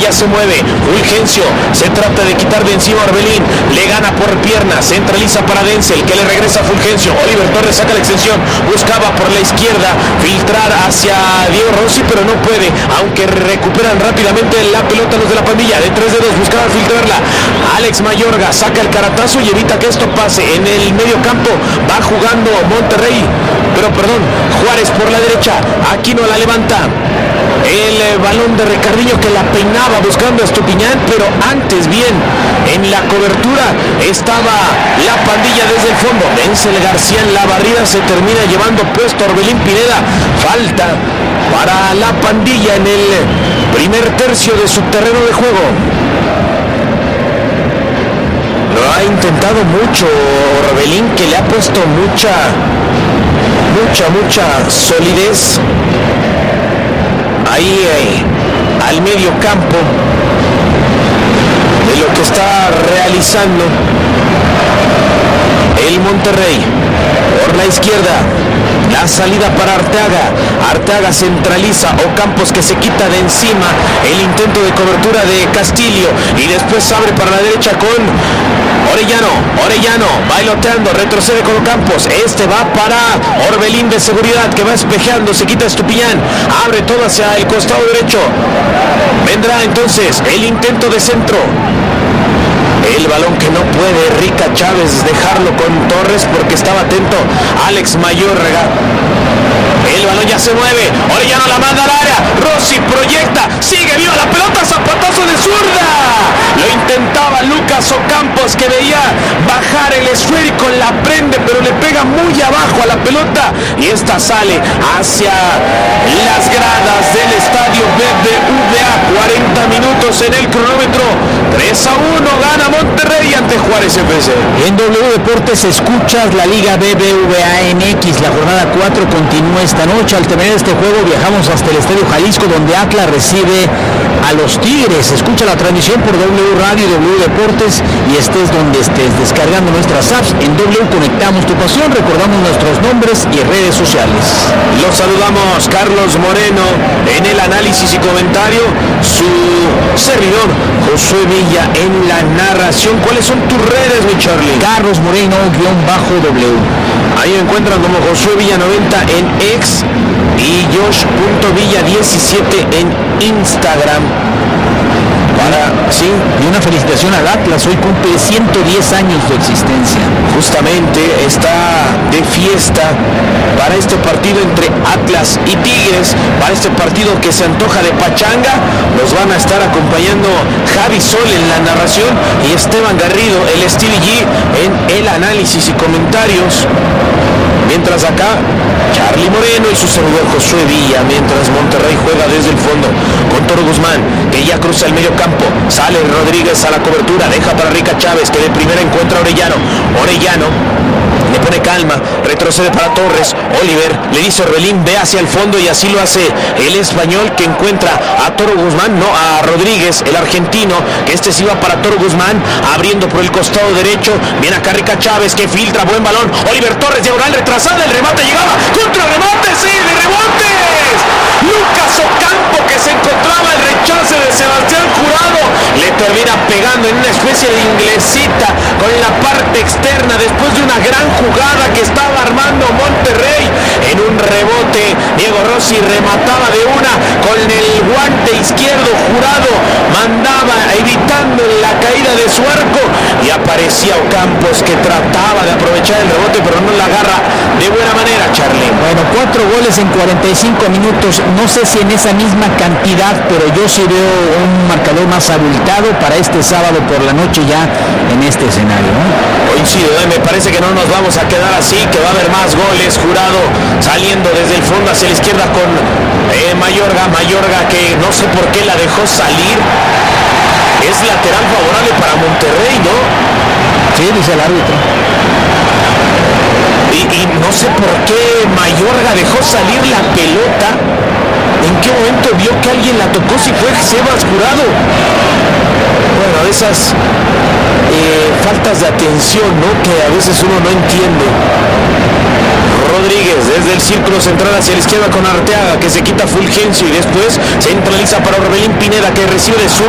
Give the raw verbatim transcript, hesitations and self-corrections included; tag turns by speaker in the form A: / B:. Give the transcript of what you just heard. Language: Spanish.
A: ya se mueve. Fulgencio se trata de quitar de encima a Orbelín. Le gana por pierna. Centraliza para Denzel, que le regresa a Fulgencio. Oliver Torres saca la extensión. Buscaba por la izquierda filtrar hacia Diego Rossi, pero no puede. Aunque recuperan rápidamente la pelota los de la pandilla. De tres dedos buscaban filtrarla. Alex Mayorga saca el caratazo y evita que esto pase. En el medio campo va jugando Monterrey. Pero perdón, Juárez por la derecha. Aquino la levanta. El eh, balón de Ricardinho que la peinaba buscando a Estupiñán, pero antes bien en la cobertura estaba la pandilla desde el fondo. Denzel García en la barrida se termina llevando puesto Orbelín Pineda. Falta para la pandilla en el primer tercio de su terreno de juego. Lo ha intentado mucho Orbelín, que le ha puesto mucha, mucha, mucha solidez ahí eh, al medio campo de lo que está realizando el Monterrey. Por la izquierda, la salida para Arteaga. Arteaga centraliza. Ocampos que se quita de encima el intento de cobertura de Castillo y después abre para la derecha con Orellano. Orellano bailoteando, retrocede con Ocampos. Este va para Orbelín de seguridad, que va espejeando, se quita Estupiñán, abre todo hacia el costado derecho. Vendrá entonces el intento de centro. El balón que no puede Rica Chávez dejarlo con Torres porque estaba atento Alex Mayorga. El balón ya se mueve. Orellano la manda al área. Rossi proyecta. Sigue viva la pelota. Zapatazo de zurda. Lo intentaba Lucas Ocampos, que veía bajar el esférico, la prende, pero le pega muy abajo a la pelota. Y esta sale hacia las gradas del estadio B B V A. cuarenta minutos en el cronómetro. tres a uno gana Monterrey ante Juárez F C.
B: En W Deportes escuchas la Liga B B V A M X. La jornada cuatro continúa esta noche. Al terminar este juego viajamos hasta el Estadio Jalisco, donde Atlas recibe a los Tigres. Escucha la transmisión por W Radio y W Deportes, y estés donde estés, descargando nuestras apps. En W conectamos tu pasión. Recordamos nuestros nombres y redes sociales.
A: Los saludamos, Carlos Moreno en el análisis y comentario, su servidor Josué Villa en la narración. ¿Cuáles son tus redes, mi Charlie?
B: Carlos Moreno guión bajo W.
A: Ahí me encuentran como Josué Villa noventa en X y Josh punto Villa diecisiete en Instagram. Para, sí,
B: y una felicitación al Atlas, hoy cumple ciento diez años de existencia.
A: Justamente está de fiesta para este partido entre Atlas y Tigres, para este partido que se antoja de pachanga. Nos van a estar acompañando Javi Sol en la narración y Esteban Garrido, el Stevie G, en el análisis y comentarios. Mientras acá, Charlie Moreno y su servidor Josué Villa, mientras Monterrey juega desde el fondo con Toro Guzmán, que ya cruza el medio campo. Sale Rodríguez a la cobertura, deja para Rica Chávez, que de primera encuentra a Orellano. Orellano le pone calma, retrocede para Torres. Oliver le dice a Orbelín, ve hacia el fondo, y así lo hace el español, que encuentra a Toro Guzmán, no, a Rodríguez, el argentino, que este sí va para Toro Guzmán, abriendo por el costado derecho. Viene acá Rica Chávez, que filtra, buen balón. Oliver Torres, diagonal retrasada, el remate llegaba, contra remate, sí, de rebotes. Lucas Ocampo, que se encontraba el rechace de Sebastián Jurado, le termina pegando en una especie de inglesita con la parte externa después de una gran jugada que estaba armando Monterrey. En un rebote, Diego Rossi remataba de una con el guante izquierdo. Jurado mandaba evitando la caída de su arco y aparecía Ocampos, que trataba de aprovechar el rebote, pero no la agarra de buena manera, Charlie.
B: Bueno, cuatro goles en cuarenta y cinco minutos. No sé si en esa misma cantidad, pero yo sí veo un marcador más abultado para este sábado por la noche ya en este escenario, ¿no?
A: Coincido, ¿eh? Me parece que no nos vamos a quedar así, que va a haber más goles. Jurado saliendo desde el fondo hacia la izquierda con eh, Mayorga. Mayorga, que no sé por qué la dejó salir. Es lateral favorable para Monterrey, ¿no?
B: Sí, dice el árbitro.
A: Y, y no sé por qué Mayorga dejó salir la pelota. ¿En qué momento vio que alguien la tocó? Si fue Sebas Jurado. Bueno, esas eh, faltas de atención, ¿no?, que a veces uno no entiende. Rodríguez desde el círculo central hacia la izquierda con Arteaga, que se quita Fulgencio y después centraliza para Orbelín Pineda, que recibe de sur